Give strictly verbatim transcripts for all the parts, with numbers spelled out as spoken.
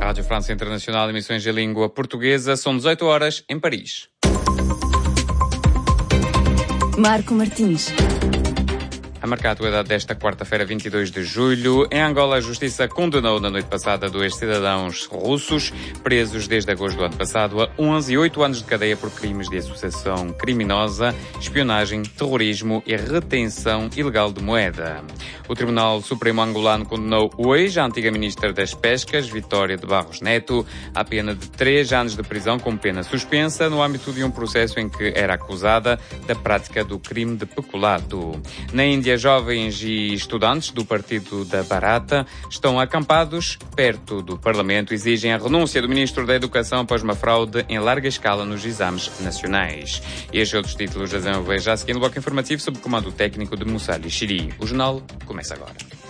Rádio França Internacional, emissões em língua portuguesa, são dezoito horas em Paris. Marco Martins. A marcar a atualidade desta quarta-feira, vinte e dois de julho, em Angola a Justiça condenou na noite passada dois cidadãos russos, presos desde agosto do ano passado, a onze e oito anos de cadeia por crimes de associação criminosa, espionagem, terrorismo e retenção ilegal de moeda. O Tribunal Supremo angolano condenou hoje a antiga ministra das Pescas, Vitória de Barros Neto, à pena de três anos de prisão com pena suspensa no âmbito de um processo em que era acusada da prática do crime de peculato. Na Índia, jovens e estudantes do Partido da Barata estão acampados perto do Parlamento e exigem a renúncia do Ministro da Educação após uma fraude em larga escala nos exames nacionais. Estes e outros títulos a desenvolver já a seguir no bloco informativo sob o comando técnico de Mussali Chiri. O jornal começa agora.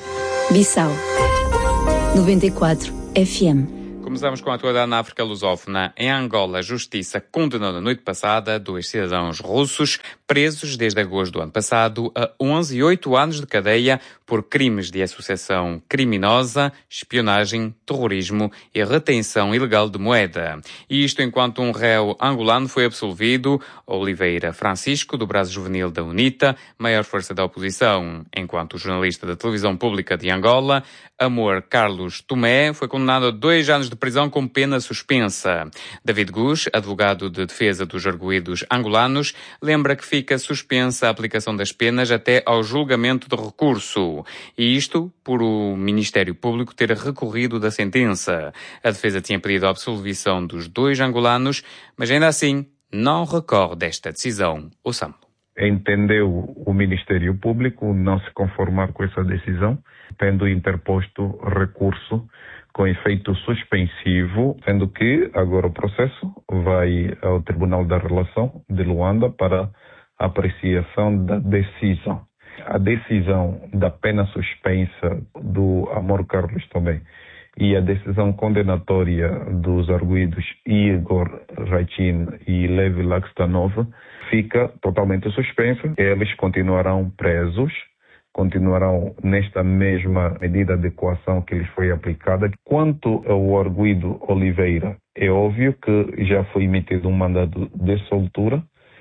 Bissau noventa e quatro F M. Começamos com a atualidade na África lusófona. Em Angola, a Justiça condenou na noite passada dois cidadãos russos presos desde agosto do ano passado a onze e oito anos de cadeia por crimes de associação criminosa, espionagem, terrorismo e retenção ilegal de moeda. E isto enquanto um réu angolano foi absolvido, Oliveira Francisco, do braço juvenil da UNITA, maior força da oposição, enquanto o jornalista da televisão pública de Angola, Amor Carlos Tomé, foi condenado a dois anos de prisão com pena suspensa. David Gus, advogado de defesa dos arguidos angolanos, lembra que fica suspensa a aplicação das penas até ao julgamento de recurso. E isto por o Ministério Público ter recorrido da sentença. A defesa tinha pedido a absolvição dos dois angolanos, mas ainda assim não recorre desta decisão. Ouçamos. Entendeu o Ministério Público não se conformar com essa decisão, tendo interposto recurso com efeito suspensivo, sendo que agora o processo vai ao Tribunal da Relação de Luanda para apreciação da decisão. A decisão da pena suspensa do Amor Carlos também e a decisão condenatória dos arguidos Igor Rachin e Levi Laxtanov fica totalmente suspensa. Eles continuarão presos, continuarão nesta mesma medida de coação que lhes foi aplicada. Quanto ao arguido Oliveira, é óbvio que já foi emitido um mandado de soltura,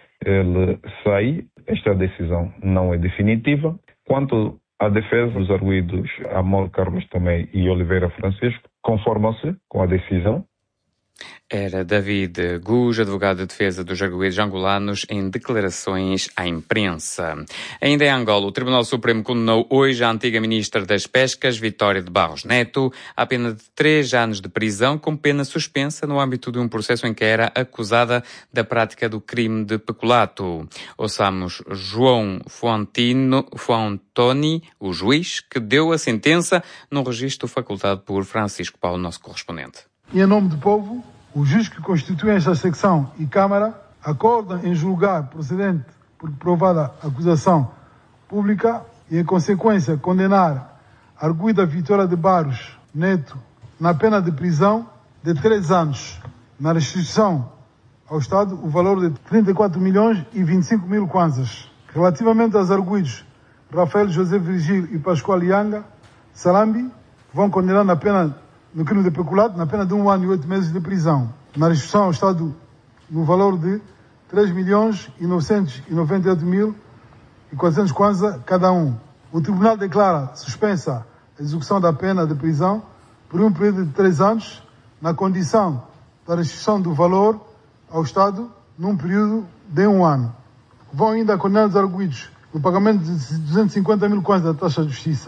ele sai, esta decisão não é definitiva. Quanto à defesa dos arguidos Amor Carlos também e Oliveira Francisco, conformam-se com a decisão. Era David Gus, advogado de defesa dos arguidos angolanos, em declarações à imprensa. Ainda em Angola, o Tribunal Supremo condenou hoje a antiga ministra das Pescas, Vitória de Barros Neto, à pena de três anos de prisão com pena suspensa no âmbito de um processo em que era acusada da prática do crime de peculato. Ouçamos João Fontino, Fontoni, o juiz, que deu a sentença num registro facultado por Francisco Paulo, nosso correspondente. E em nome do povo, o juiz que constitui esta secção e Câmara acorda em julgar procedente por provada acusação pública e, em consequência, condenar a arguida Vitória de Barros Neto na pena de prisão de três anos, na restituição ao Estado o valor de trinta e quatro milhões e vinte e cinco mil kwanzas. Relativamente aos arguidos Rafael José Virgílio e Pascoal Yanga Salambi, vão condenar na pena no crime de peculato, na pena de um ano e oito meses de prisão, na restituição ao Estado no valor de três milhões e novecentos e noventa e oito mil e quatrocentos kwanza cada um. O Tribunal declara suspensa a execução da pena de prisão por um período de três anos, na condição da restituição do valor ao Estado num período de um ano. Vão ainda condenar os arguidos no pagamento de duzentos e cinquenta mil kwanza da taxa de justiça.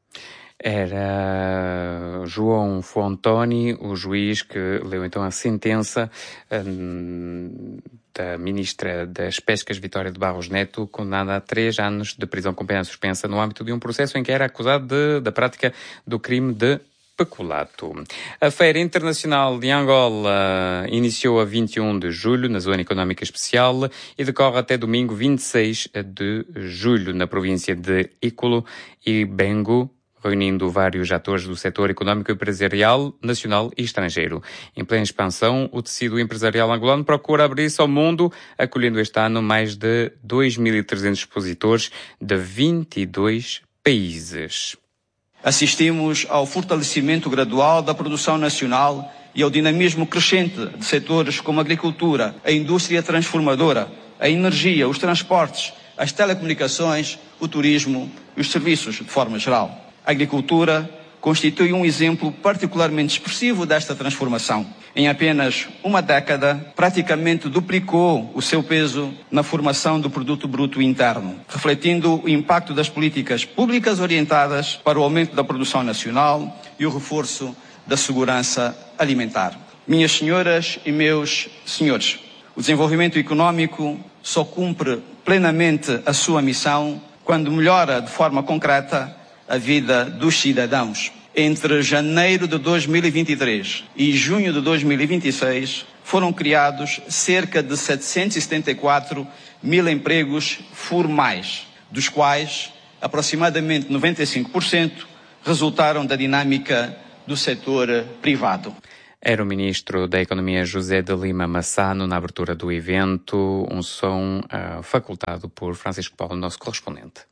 Era João Fontoni, o juiz que leu então a sentença hum, da ministra das Pescas, Vitória de Barros Neto, condenada a três anos de prisão com pena suspensa no âmbito de um processo em que era acusado de, da prática do crime de peculato. A Feira Internacional de Angola iniciou a vinte e um de julho na Zona Económica Especial e decorre até domingo vinte e seis de julho na província de Écolo e Bengo, reunindo vários atores do setor económico e empresarial, nacional e estrangeiro. Em plena expansão, o tecido empresarial angolano procura abrir-se ao mundo, acolhendo este ano mais de dois mil e trezentos expositores de vinte e dois países. Assistimos ao fortalecimento gradual da produção nacional e ao dinamismo crescente de setores como a agricultura, a indústria transformadora, a energia, os transportes, as telecomunicações, o turismo e os serviços de forma geral. A agricultura constitui um exemplo particularmente expressivo desta transformação. Em apenas uma década, praticamente duplicou o seu peso na formação do produto bruto interno, refletindo o impacto das políticas públicas orientadas para o aumento da produção nacional e o reforço da segurança alimentar. Minhas senhoras e meus senhores, o desenvolvimento econômico só cumpre plenamente a sua missão quando melhora de forma concreta a vida dos cidadãos. Entre janeiro de dois mil e vinte e três e junho de dois mil e vinte e seis, foram criados cerca de setecentos e setenta e quatro mil empregos formais, dos quais aproximadamente noventa e cinco por cento resultaram da dinâmica do setor privado. Era o ministro da Economia José de Lima Massano na abertura do evento, um som uh, facultado por Francisco Paulo, nosso correspondente.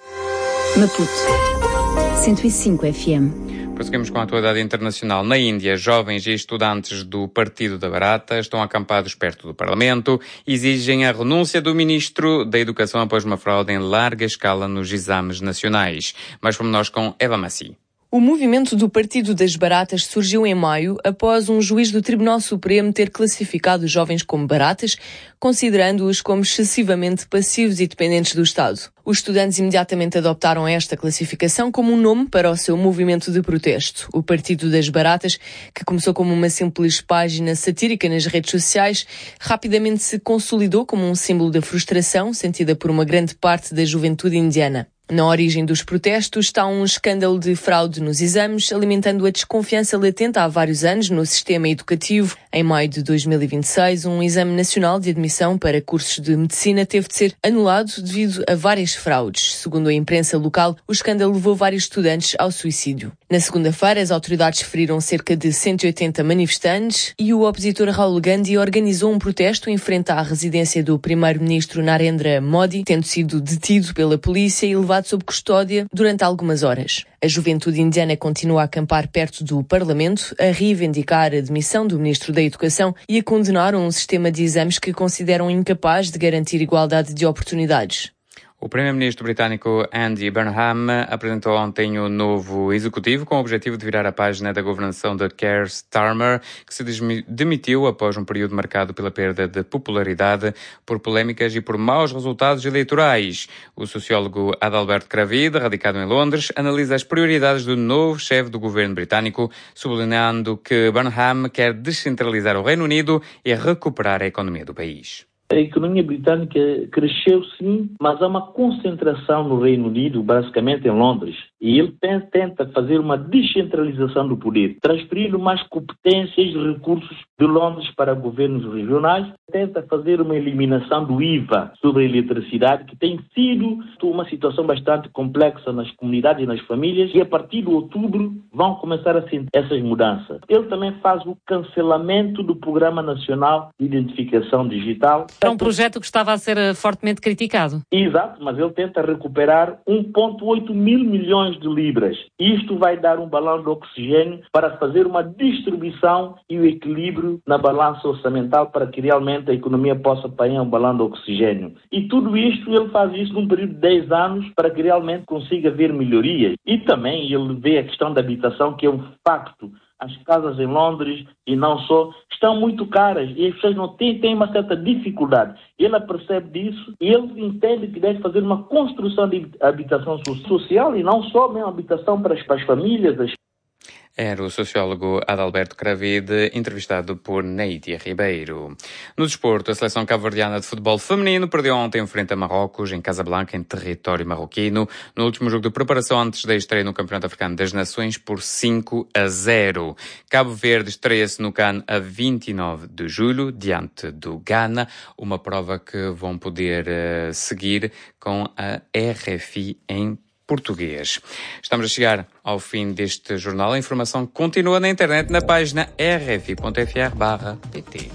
Maputo, cento e cinco F M. Prosseguimos com a atualidade internacional. Na Índia, jovens e estudantes do Partido da Barata estão acampados perto do Parlamento e exigem a renúncia do ministro da Educação após uma fraude em larga escala nos exames nacionais. Mais pormenores com Eva Massi. O movimento do Partido das Baratas surgiu em maio após um juiz do Tribunal Supremo ter classificado os jovens como baratas, considerando-os como excessivamente passivos e dependentes do Estado. Os estudantes imediatamente adoptaram esta classificação como um nome para o seu movimento de protesto. O Partido das Baratas, que começou como uma simples página satírica nas redes sociais, rapidamente se consolidou como um símbolo da frustração sentida por uma grande parte da juventude indiana. Na origem dos protestos está um escândalo de fraude nos exames, alimentando a desconfiança latente há vários anos no sistema educativo. Em maio de dois mil e vinte e seis, um exame nacional de admissão para cursos de medicina teve de ser anulado devido a várias fraudes. Segundo a imprensa local, o escândalo levou vários estudantes ao suicídio. Na segunda-feira, as autoridades feriram cerca de cento e oitenta manifestantes e o opositor Rahul Gandhi organizou um protesto em frente à residência do primeiro-ministro Narendra Modi, tendo sido detido pela polícia e levado sob custódia durante algumas horas. A juventude indiana continua a acampar perto do Parlamento, a reivindicar a demissão do ministro da Educação e a condenar um sistema de exames que consideram incapaz de garantir igualdade de oportunidades. O primeiro-ministro britânico Andy Burnham apresentou ontem o novo executivo com o objetivo de virar a página da governação de Keir Starmer, que se demitiu após um período marcado pela perda de popularidade por polémicas e por maus resultados eleitorais. O sociólogo Adalberto Cravide, radicado em Londres, analisa as prioridades do novo chefe do governo britânico, sublinhando que Burnham quer descentralizar o Reino Unido e recuperar a economia do país. A economia britânica cresceu sim, mas há uma concentração no Reino Unido, basicamente em Londres. E ele tenta fazer uma descentralização do poder, transferindo mais competências e recursos de Londres para governos regionais. Tenta fazer uma eliminação do I V A sobre a eletricidade, que tem sido uma situação bastante complexa nas comunidades e nas famílias. E a partir de outubro vão começar a sentir essas mudanças. Ele também faz o cancelamento do Programa Nacional de Identificação Digital. É um projeto que estava a ser fortemente criticado. Exato, mas ele tenta recuperar um vírgula oito mil milhões de libras. Isto vai dar um balão de oxigênio para fazer uma distribuição e o equilíbrio na balança orçamental para que realmente a economia possa apanhar um balão de oxigênio. E tudo isto, ele faz isso num período de dez anos para que realmente consiga haver melhorias. E também ele vê a questão da habitação, que é um facto. As casas em Londres, e não só, estão muito caras e as pessoas não têm, têm uma certa dificuldade. Ele percebe disso e ele entende que deve fazer uma construção de habitação social e não só mesmo habitação para as, para as famílias. As... Era o sociólogo Adalberto Cravide, entrevistado por Neitia Ribeiro. No desporto, a seleção cabo-verdiana de futebol feminino perdeu ontem frente a Marrocos, em Casablanca, em território marroquino, no último jogo de preparação antes da estreia no Campeonato Africano das Nações, por cinco a zero. Cabo Verde estreia-se no CAN a vinte e nove de julho, diante do Ghana, uma prova que vão poder uh, seguir com a R F I em português. Estamos a chegar ao fim deste jornal. A informação continua na internet, na página r f i ponto f r barra p t.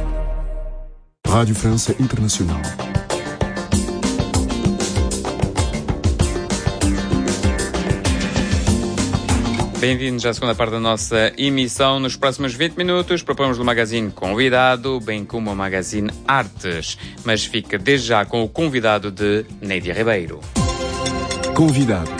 Rádio França Internacional. Bem-vindos à segunda parte da nossa emissão. Nos próximos vinte minutos propomos o Magazine Convidado, bem como o Magazine Artes. Mas fica desde já com o convidado de Nédia Ribeiro. Convidado.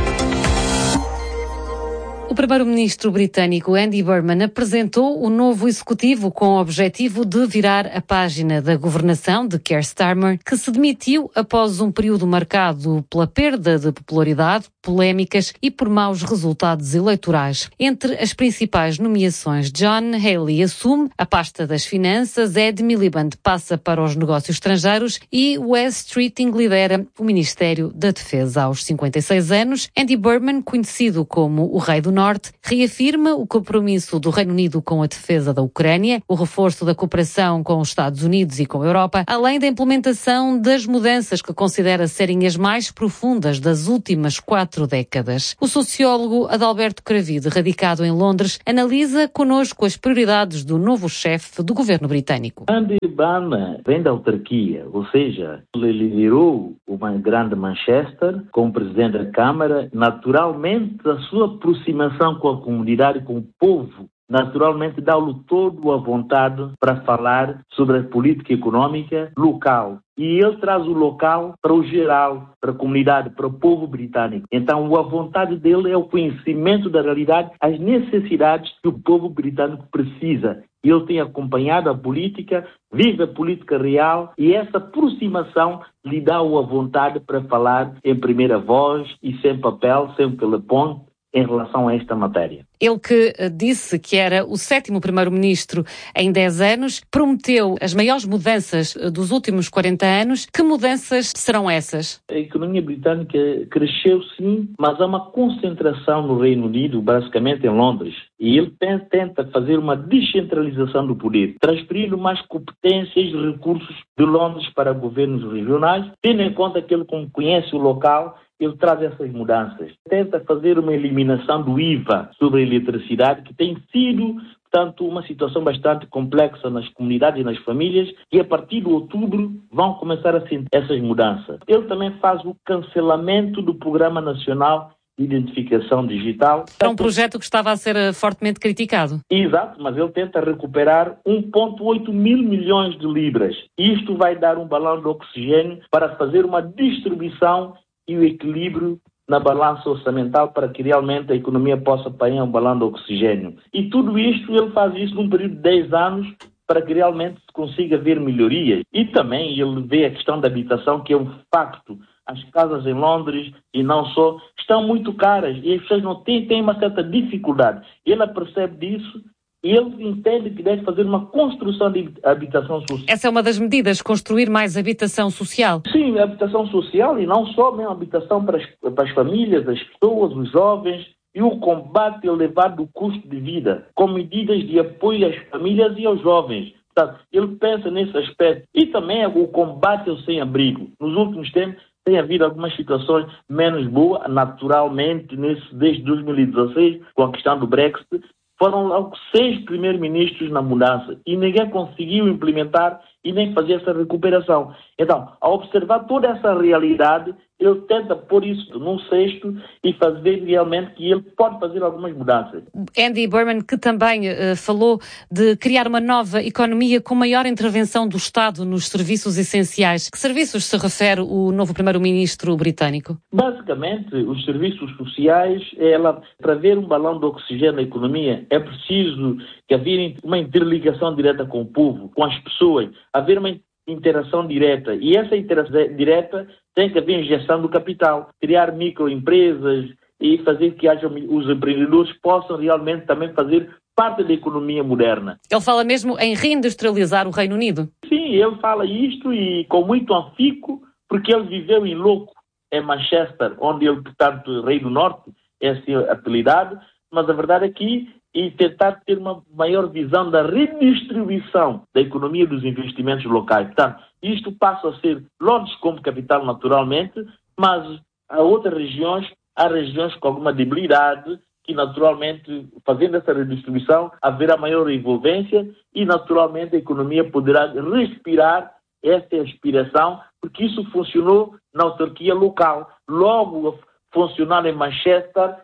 O primeiro-ministro britânico Andy Burnham apresentou o novo executivo com o objetivo de virar a página da governação de Keir Starmer, que se demitiu após um período marcado pela perda de popularidade, polémicas e por maus resultados eleitorais. Entre as principais nomeações, John Healey assume a pasta das finanças, Ed Miliband passa para os negócios estrangeiros e Wes Streeting lidera o Ministério da Defesa. Aos cinquenta e seis anos, Andy Burnham, conhecido como o Rei do Norte, reafirma o compromisso do Reino Unido com a defesa da Ucrânia, o reforço da cooperação com os Estados Unidos e com a Europa, além da implementação das mudanças que considera serem as mais profundas das últimas quatro décadas. O sociólogo Adalberto Cravide, radicado em Londres, analisa connosco as prioridades do novo chefe do governo britânico. Andy Burnham vem da autarquia, ou seja, ele liderou uma grande Manchester como presidente da Câmara. Naturalmente, a sua aproximação com a comunidade, com o povo, naturalmente dá-lhe todo a vontade para falar sobre a política económica local. E ele traz o local para o geral, para a comunidade, para o povo britânico. Então, a vontade dele é o conhecimento da realidade, as necessidades que o povo britânico precisa. Ele tem acompanhado a política, vive a política real e essa aproximação lhe dá a vontade para falar em primeira voz e sem papel, sem telefone, em relação a esta matéria. Ele que disse que era o sétimo primeiro-ministro em dez anos, prometeu as maiores mudanças dos últimos quarenta anos. Que mudanças serão essas? A economia britânica cresceu sim, mas há uma concentração no Reino Unido, basicamente em Londres. E ele tenta fazer uma descentralização do poder, transferindo mais competências e recursos de Londres para governos regionais, tendo em conta que ele conhece o local. Ele traz essas mudanças. Tenta fazer uma eliminação do I V A sobre a eletricidade, que tem sido, portanto, uma situação bastante complexa nas comunidades e nas famílias, e a partir de outubro vão começar a sentir essas mudanças. Ele também faz o cancelamento do Programa Nacional de Identificação Digital. É um projeto que estava a ser fortemente criticado. Exato, mas ele tenta recuperar um vírgula oito mil milhões de libras. Isto vai dar um balão de oxigênio para fazer uma distribuição e o equilíbrio na balança orçamental para que realmente a economia possa apanhar um balão de oxigênio. E tudo isto, ele faz isso num período de dez anos para que realmente se consiga ver melhorias. E também ele vê a questão da habitação, que é um facto. As casas em Londres, e não só, estão muito caras e as pessoas não têm, têm uma certa dificuldade. Ele percebe disso. E ele entende que deve fazer uma construção de habitação social. Essa é uma das medidas, construir mais habitação social? Sim, habitação social e não só, mesmo habitação para as, para as famílias, as pessoas, os jovens, e o combate elevado do custo de vida, com medidas de apoio às famílias e aos jovens. Portanto, ele pensa nesse aspecto. E também o combate ao sem-abrigo. Nos últimos tempos, tem havido algumas situações menos boas, naturalmente, nesse, desde dois mil e dezasseis, com a questão do Brexit. Foram logo seis primeiros-ministros na mudança e ninguém conseguiu implementar e nem fazer essa recuperação. Então, ao observar toda essa realidade, ele tenta pôr isso num cesto e fazer realmente que ele pode fazer algumas mudanças. Andy Burnham, que também uh, falou de criar uma nova economia com maior intervenção do Estado nos serviços essenciais. Que serviços se refere o novo primeiro-ministro britânico? Basicamente, os serviços sociais, ela, para ver um balão de oxigênio na economia, é preciso que haver uma interligação direta com o povo, com as pessoas, haver uma interação direta. E essa interação direta tem que haver injeção do capital, criar microempresas e fazer que haja, os empreendedores possam realmente também fazer parte da economia moderna. Ele fala mesmo em reindustrializar o Reino Unido? Sim, ele fala isto e com muito afinco, porque ele viveu em louco em Manchester, onde ele, portanto, Rei do Norte, é assim apelidado, mas a verdade é que e tentar ter uma maior visão da redistribuição da economia dos investimentos locais. Portanto, isto passa a ser Londres como capital naturalmente, mas há outras regiões, há regiões com alguma debilidade que naturalmente, fazendo essa redistribuição, haverá maior envolvência e naturalmente a economia poderá respirar essa aspiração, porque isso funcionou na autarquia local. Logo, funcionar em Manchester,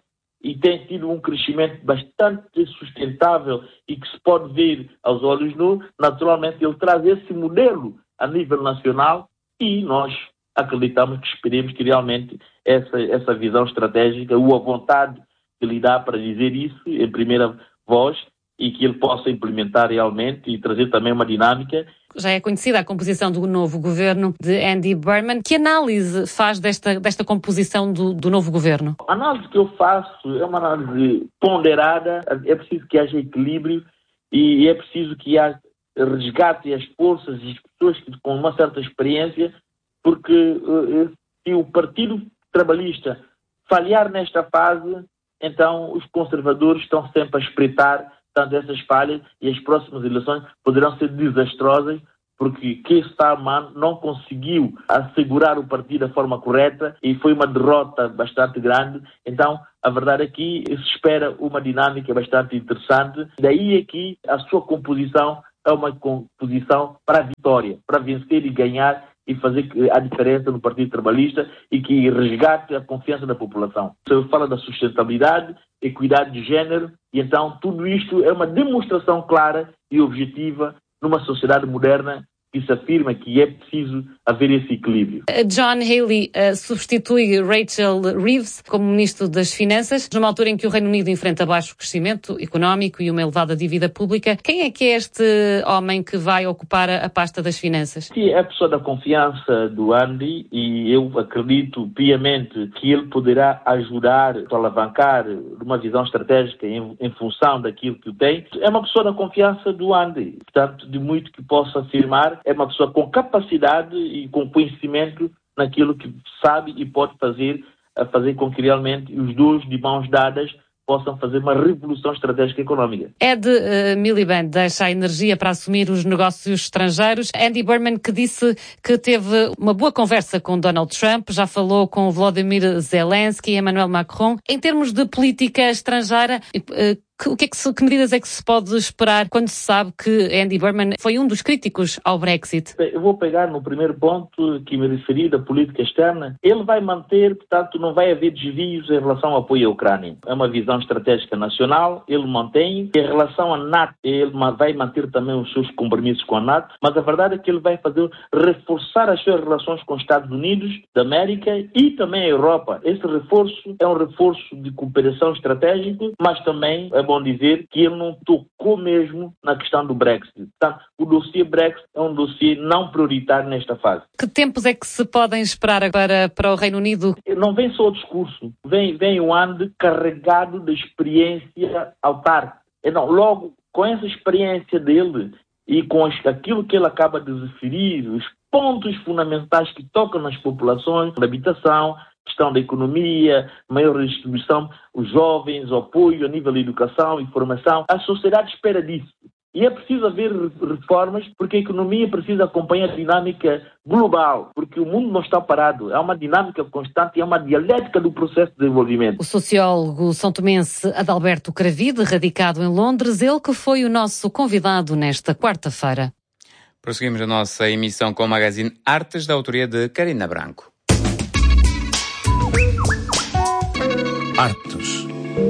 e tem tido um crescimento bastante sustentável e que se pode ver aos olhos nus, naturalmente ele traz esse modelo a nível nacional e nós acreditamos que esperemos que realmente essa, essa visão estratégica, ou a vontade que lhe dá para dizer isso em primeira voz e que ele possa implementar realmente e trazer também uma dinâmica. Já é conhecida a composição do novo governo de Andy Burnham. Que análise faz desta, desta composição do, do novo governo? A análise que eu faço é uma análise ponderada, é preciso que haja equilíbrio e é preciso que haja resgate as forças e as pessoas que, com uma certa experiência, porque uh, se o Partido Trabalhista falhar nesta fase, então os conservadores estão sempre a espreitar tanto essas falhas e as próximas eleições poderão ser desastrosas porque Keir Starmer não conseguiu assegurar o partido da forma correta e foi uma derrota bastante grande. Então, a verdade é que se espera uma dinâmica bastante interessante. Daí é que a sua composição é uma composição para a vitória, para vencer e ganhar e fazer a diferença no Partido Trabalhista e que resgate a confiança da população. Você fala da sustentabilidade, equidade de género, e então tudo isto é uma demonstração clara e objetiva numa sociedade moderna que se afirma que é preciso haver esse equilíbrio. John Healey uh, substitui Rachel Reeves como Ministro das Finanças, numa altura em que o Reino Unido enfrenta baixo crescimento económico e uma elevada dívida pública. Quem é que é este homem que vai ocupar a, a pasta das finanças? Sim, é a pessoa da confiança do Andy e eu acredito piamente que ele poderá ajudar a alavancar uma visão estratégica em, em função daquilo que tem. É uma pessoa da confiança do Andy, portanto, de muito que possa afirmar. É uma pessoa com capacidade e com conhecimento naquilo que sabe e pode fazer, a fazer com que realmente os dois, de mãos dadas, possam fazer uma revolução estratégica económica. Ed uh, Miliband deixa a energia para assumir os negócios estrangeiros. Andy Burnham, que disse que teve uma boa conversa com Donald Trump, já falou com Volodymyr Zelensky e Emmanuel Macron. Em termos de política estrangeira, uh, o que, é que, se, que medidas é que se pode esperar quando se sabe que Andy Burnham foi um dos críticos ao Brexit? Eu vou pegar no primeiro ponto que me referi da política externa. Ele vai manter, portanto, não vai haver desvios em relação ao apoio à Ucrânia. É uma visão estratégica nacional, ele mantém. Em relação à NATO, ele vai manter também os seus compromissos com a NATO, mas a verdade é que ele vai fazer reforçar as suas relações com os Estados Unidos da América e também a Europa. Esse reforço é um reforço de cooperação estratégica, mas também é bom dizer que ele não tocou mesmo na questão do Brexit. Portanto, o dossiê Brexit é um dossiê não prioritário nesta fase. Que tempos é que se podem esperar para, para o Reino Unido? Não vem só o discurso, vem, vem o Andy carregado de experiência autárquica. Não, logo, com essa experiência dele e com aquilo que ele acaba de referir, os pontos fundamentais que tocam nas populações, na habitação, questão da economia, maior redistribuição, os jovens, o apoio a nível de educação e formação. A sociedade espera disso. E é preciso haver reformas porque a economia precisa acompanhar a dinâmica global, porque o mundo não está parado. Há uma dinâmica constante e há uma dialética do processo de desenvolvimento. O sociólogo são-tomense Adalberto Cravide, radicado em Londres, ele que foi o nosso convidado nesta quarta-feira. Prosseguimos a nossa emissão com o magazine Artes, da autoria de Karina Branco. Artes.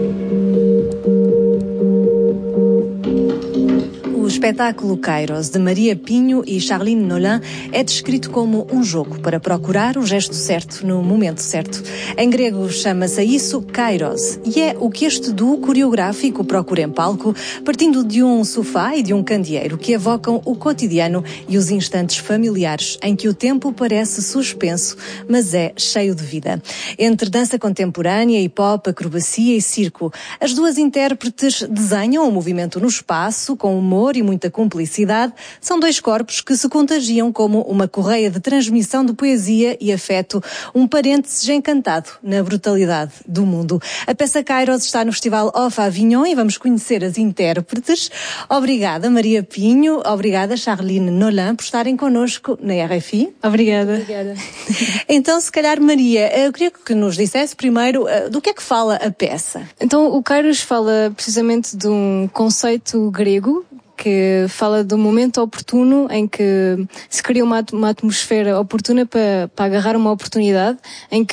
O espetáculo Kairos, de Maria Pinho e Charline Nolin, é descrito como um jogo para procurar o gesto certo no momento certo. Em grego chama-se a isso Kairos, e é o que este duo coreográfico procura em palco, partindo de um sofá e de um candeeiro que evocam o cotidiano e os instantes familiares em que o tempo parece suspenso, mas é cheio de vida. Entre dança contemporânea, hip-hop, acrobacia e circo, as duas intérpretes desenham o movimento no espaço, com humor e muita cumplicidade. São dois corpos que se contagiam como uma correia de transmissão de poesia e afeto, um parênteses encantado na brutalidade do mundo. A peça Kairos está no Festival Off Avignon e vamos conhecer as intérpretes. Obrigada, Maria Pinho. Obrigada, Charline Nolin, por estarem connosco na R F I. Obrigada. Obrigada. Então, se calhar, Maria, eu queria que nos dissesse primeiro do que é que fala a peça. Então, o Kairos fala precisamente de um conceito grego que fala do momento oportuno em que se cria uma, uma atmosfera oportuna para, para agarrar uma oportunidade, em que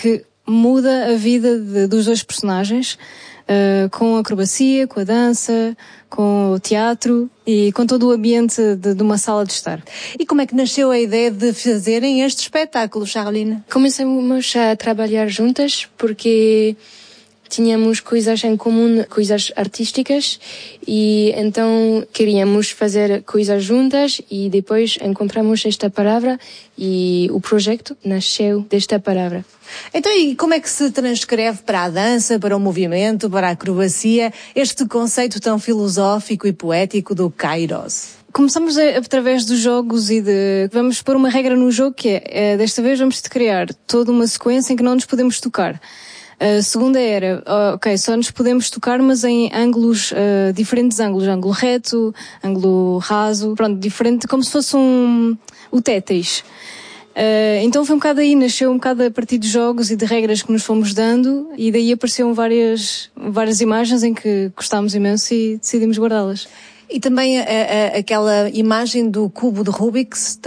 muda a vida de, dos dois personagens, uh, com a acrobacia, com a dança, com o teatro e com todo o ambiente de, de uma sala de estar. E como é que nasceu a ideia de fazerem este espetáculo, Charline? Começamos a trabalhar juntas porque tínhamos coisas em comum, coisas artísticas, e então queríamos fazer coisas juntas, e depois encontramos esta palavra e o projeto nasceu desta palavra. Então, e como é que se transcreve para a dança, para o movimento, para a acrobacia, este conceito tão filosófico e poético do Kairos? Começamos a, através dos jogos e de... Vamos pôr uma regra no jogo que é, é desta vez vamos criar toda uma sequência em que não nos podemos tocar. A segunda era, ok, só nos podemos tocar, mas em ângulos, uh, diferentes ângulos, ângulo reto, ângulo raso, pronto, diferente, como se fosse um, o Tetris. Uh, então foi um bocado aí, nasceu um bocado a partir de jogos e de regras que nos fomos dando, e daí apareceram várias, várias imagens em que gostámos imenso e decidimos guardá-las. E também a, a, aquela imagem do cubo de Rubik